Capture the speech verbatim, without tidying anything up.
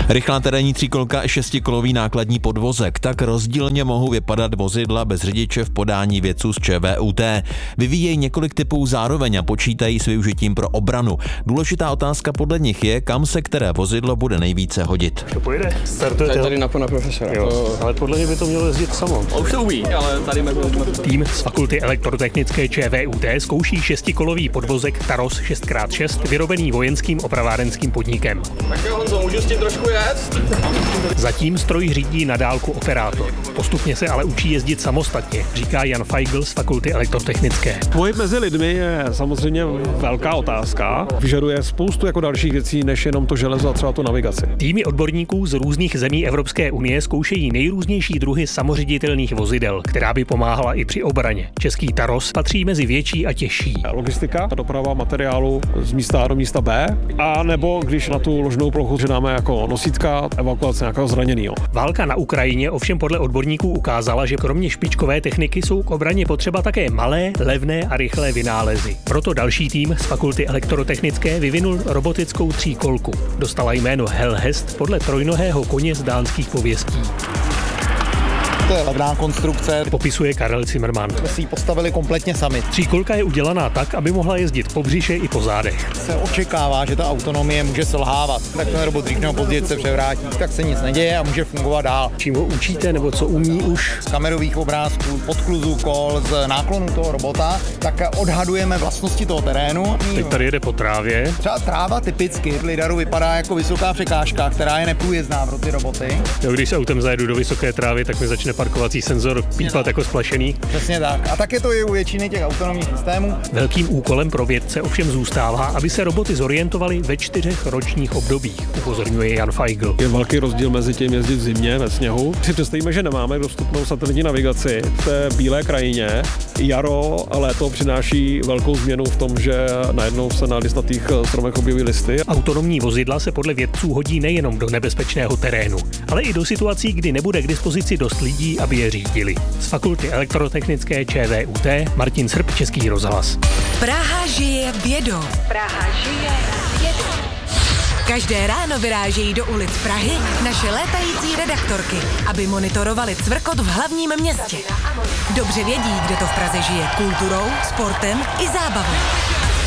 Rychlá terénní tříkolka i šestikolový nákladní podvozek. Tak rozdílně mohou vypadat vozidla bez řidiče v podání vědců z ČVUT. Vyvíjejí několik typů zároveň a počítají s využitím pro obranu. Důležitá otázka podle nich je, kam se které vozidlo bude nejvíce hodit. To pojede? Startuje tady, tady na pana profesora. Jo, to... ale podle mě by to mělo jezdit samo. A už to umí, ale tady máme... Tým z Fakulty elektrotechnické ČVUT zkouší šestikolový podvozek Taros šest krát šest, vyrobený vojenským opravárenským podnikem. Tak jo, Honzo, můžu s tím trošku jet? Zatím stroj řídí na dálku operátor. Postupně se ale učí jezdit samostatně, říká Jan Feigl z Fakulty elektrotechnické. Pohyb mezi lidmi je samozřejmě velká otázka. Vyžaduje spoustu jako dalších věcí, než jenom to železo a třeba tu navigaci. Týmy odborníků z různých zemí Evropské unie zkoušejí nejrůznější druhy samoředitelných vozidel, která by pomáhala i při obraně. Český Taros patří mezi větší a těžší. Logistika, doprava materiálu z místa A do místa B, a nebo když na tu ložnou plochu přidáme jako nosítka, evakuace nějakého zraněného. Válka na Ukrajině ovšem podle odborníků ukázala, že kromě špičkové techniky jsou k obraně potřeba také malé, levné a rychlé vynálezy. Proto další tým z Fakulty elektrotechnické vyvinul robotickou tříkolku. Dostala jméno Hellhest podle trojnohého koně z dánských pověstí. To je levná konstrukce, popisuje Karel Zimmermann. jsme si ji postavili kompletně sami. Tříkolka je udělaná tak, aby mohla jezdit po břiše i po zádech. Se očekává, že ta autonomie může selhávat. Tak ten robot dřív nebo později se převrátí, tak se nic neděje a může fungovat dál. Čím ho učíte, nebo co umí už? Z kamerových obrázků, podkluzů kol, z náklonu toho robota, tak odhadujeme vlastnosti toho terénu. Teď tady jede po trávě. Třeba tráva typicky v lidaru vypadá jako vysoká překážka, která je neprůjezdná pro ty roboty. Jo, když se autem zajedu do vysoké trávy, tak mi začne parkovací senzor pípat jako splašený. Přesně tak. A tak je to i u většiny těch autonomních systémů. Velkým úkolem pro vědce ovšem zůstává, aby se roboty zorientovaly ve čtyřech ročních obdobích, upozorňuje Jan Feigl. Je velký rozdíl mezi tím jezdit v zimě ve sněhu. Si představíme, že nemáme dostupnou satelitní navigaci v té bílé krajině. Jaro a léto přináší velkou změnu v tom, že najednou se na listnatých stromech objeví listy. Autonomní vozidla se podle vědců hodí nejenom do nebezpečného terénu, ale i do situací, kdy nebude k dispozici dost lidí, aby je řídili. Z Fakulty elektrotechnické ČVUT Martin Srb, Český rozhlas. Praha žije vědou. Praha žije vědou. Každé ráno vyrážejí do ulic Prahy naše létající redaktorky, aby monitorovali cvrkot v hlavním městě. Dobře vědí, kde to v Praze žije kulturou, sportem i zábavou.